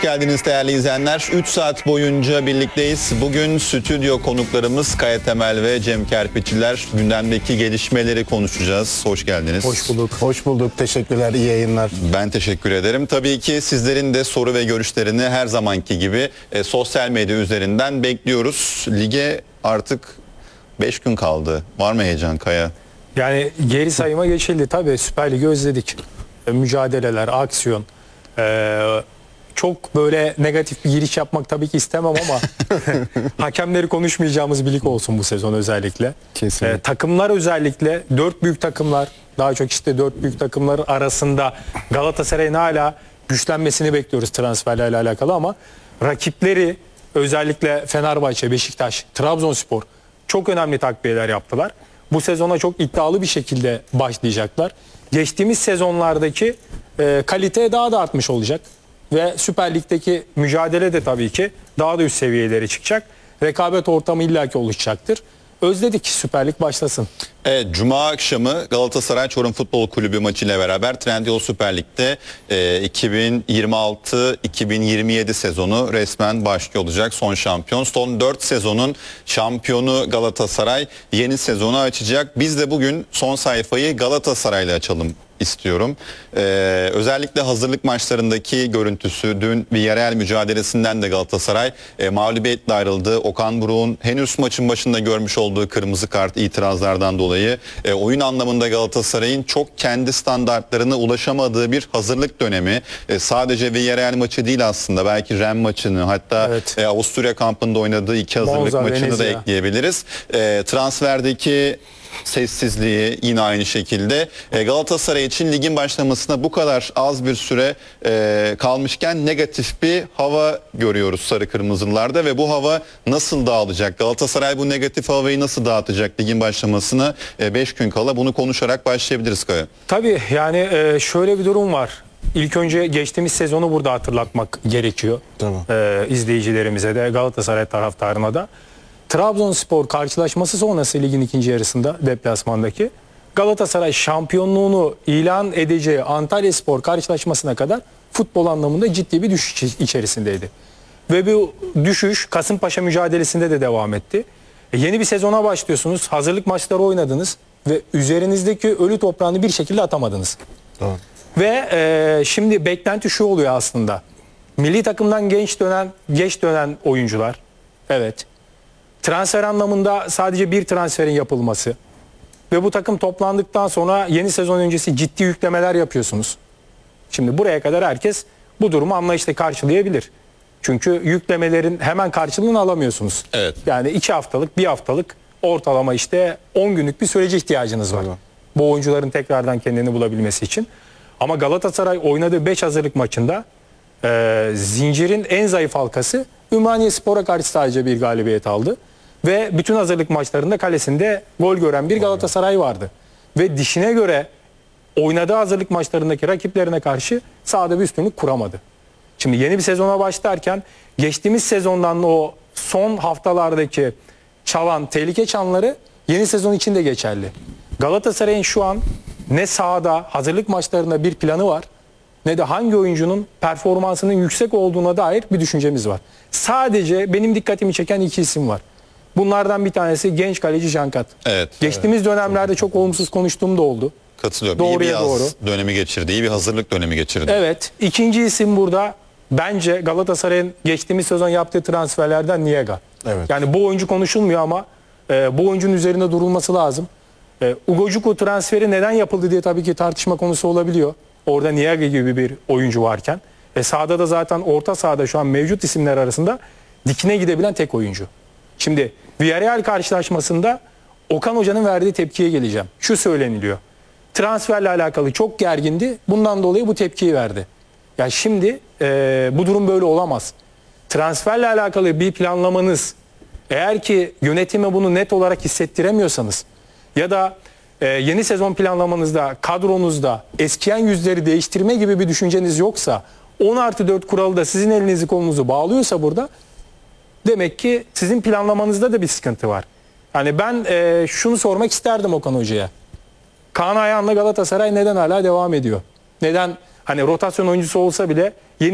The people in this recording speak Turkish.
Geldiniz değerli izleyenler. 3 saat boyunca birlikteyiz. Bugün stüdyo konuklarımız Kaya Temel ve Cem Kerpiçliler. Gündemdeki gelişmeleri konuşacağız. Hoş geldiniz. Hoş bulduk. Hoş bulduk. Teşekkürler. İyi yayınlar. Ben teşekkür ederim. Tabii ki sizlerin de soru ve görüşlerini her zamanki gibi sosyal medya üzerinden bekliyoruz. Lige artık 5 gün kaldı. Var mı heyecan Kaya? Yani geri sayıma geçildi. Tabii Süper Lig'i özledik. Mücadeleler, aksiyon. Çok böyle negatif bir giriş yapmak tabii ki istemem ama hakemleri konuşmayacağımız bir lig olsun bu sezon özellikle. Kesinlikle. Takımlar özellikle 4 büyük takımlar, daha çok işte 4 büyük takımlar arasında Galatasaray'ın hala güçlenmesini bekliyoruz transferlerle alakalı ama rakipleri özellikle Fenerbahçe, Beşiktaş, Trabzonspor çok önemli takviyeler yaptılar. Bu sezona çok iddialı bir şekilde başlayacaklar. Geçtiğimiz sezonlardaki kalite daha da artmış olacak. Ve Süper Lig'deki mücadele de tabii ki daha da üst seviyelere çıkacak. Rekabet ortamı illaki oluşacaktır. Özledik Süper Lig başlasın. Evet, Cuma akşamı Galatasaray Çorum Futbol Kulübü maçıyla beraber Trendyol Süper Lig'de 2026-2027 sezonu resmen başlıyor olacak. Son şampiyon. Son 4 sezonun şampiyonu Galatasaray yeni sezonu açacak. Biz de bugün son sayfayı Galatasaray'la açalım istiyorum. Özellikle hazırlık maçlarındaki görüntüsü, dün Villarreal mücadelesinden de Galatasaray mağlubiyetle ayrıldı. Okan Buruk'un henüz maçın başında görmüş olduğu kırmızı kart itirazlardan dolayı oyun anlamında Galatasaray'ın çok kendi standartlarına ulaşamadığı bir hazırlık dönemi. Sadece Villarreal maçı değil aslında, belki Rennes maçını, hatta Evet. Avusturya kampında oynadığı 2 hazırlık Monza, maçını Venezia da ekleyebiliriz. Transferdeki sessizliği yine aynı şekilde. Galatasaray için ligin başlamasına bu kadar az bir süre kalmışken negatif bir hava görüyoruz sarı kırmızılarda ve bu hava nasıl dağılacak? Galatasaray bu negatif havayı nasıl dağıtacak ligin başlamasına 5 gün kala? Bunu konuşarak başlayabiliriz Kaya. Tabii yani şöyle bir durum var. İlk önce geçtiğimiz sezonu burada hatırlatmak gerekiyor. Tamam. İzleyicilerimize de Galatasaray taraftarına da. Trabzonspor karşılaşması sonrası ligin ikinci yarısında deplasmandaki Galatasaray şampiyonluğunu ilan edeceği Antalyaspor karşılaşmasına kadar futbol anlamında ciddi bir düşüş içerisindeydi. Ve bu düşüş Kasımpaşa mücadelesinde de devam etti. Yeni bir sezona başlıyorsunuz. Hazırlık maçları oynadınız ve üzerinizdeki ölü toprağını bir şekilde atamadınız. Tamam. Ve şimdi beklenti şu oluyor aslında. Milli takımdan geç dönen oyuncular. Evet. Transfer anlamında sadece bir transferin yapılması ve bu takım toplandıktan sonra yeni sezon öncesi ciddi yüklemeler yapıyorsunuz. Şimdi buraya kadar herkes bu durumu anlayışla karşılayabilir. Çünkü yüklemelerin hemen karşılığını alamıyorsunuz. Evet. Yani 2 haftalık, 1 haftalık ortalama işte 10 günlük bir sürece ihtiyacınız var. Tamam. Bu oyuncuların tekrardan kendini bulabilmesi için. Ama Galatasaray oynadığı 5 hazırlık maçında zincirin en zayıf halkası Ümraniyespor'a karşı sadece bir galibiyet aldı. Ve bütün hazırlık maçlarında kalesinde gol gören bir Galatasaray vardı. Ve dişine göre oynadığı hazırlık maçlarındaki rakiplerine karşı sahada bir üstünlük kuramadı. Şimdi yeni bir sezona başlarken geçtiğimiz sezondan o son haftalardaki tehlike çanları yeni sezon için de geçerli. Galatasaray'ın şu an ne sahada hazırlık maçlarında bir planı var, ne de hangi oyuncunun performansının yüksek olduğuna dair bir düşüncemiz var. Sadece benim dikkatimi çeken 2 isim var. Bunlardan bir tanesi genç kaleci Cankat. Evet. Geçtiğimiz dönemlerde çok olumsuz konuştuğum da oldu. Katılıyorum. İyi bir Doğruya yaz doğru. dönemi geçirdi. İyi bir hazırlık dönemi geçirdi. Evet. İkinci isim burada bence Galatasaray'ın geçtiğimiz sezon yaptığı transferlerden Niega. Evet. Yani bu oyuncu konuşulmuyor ama bu oyuncunun üzerinde durulması lazım. Ugochukwu transferi neden yapıldı diye tabii ki tartışma konusu olabiliyor. Orada Niega gibi bir oyuncu varken. Sahada da zaten orta sahada şu an mevcut isimler arasında dikine gidebilen tek oyuncu. Şimdi Villarreal karşılaşmasında Okan Hoca'nın verdiği tepkiye geleceğim. Şu söyleniliyor. Transferle alakalı çok gergindi. Bundan dolayı bu tepkiyi verdi. Ya şimdi bu durum böyle olamaz. Transferle alakalı bir planlamanız, eğer ki yönetime bunu net olarak hissettiremiyorsanız ya da yeni sezon planlamanızda, kadronuzda eskiyen yüzleri değiştirme gibi bir düşünceniz yoksa, 10+4 kuralı da sizin elinizi kolunuzu bağlıyorsa burada, demek ki sizin planlamanızda da bir sıkıntı var. Yani ben şunu sormak isterdim Okan Hoca'ya. Kaan Ayhan'la Galatasaray neden hala devam ediyor? Neden hani rotasyon oyuncusu olsa bile yeni